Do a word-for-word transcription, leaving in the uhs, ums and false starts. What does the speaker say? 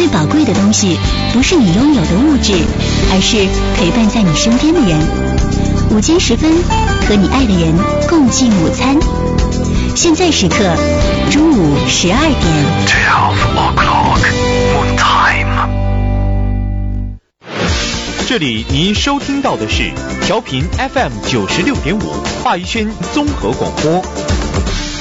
最宝贵的东西，不是你拥有的物质，而是陪伴在你身边的人。午间时分，和你爱的人共进午餐。现在时刻，中午十二点。 twelve o'clock moon time。 这里您收听到的是调频 F M 九十六点五华语圈综合广播。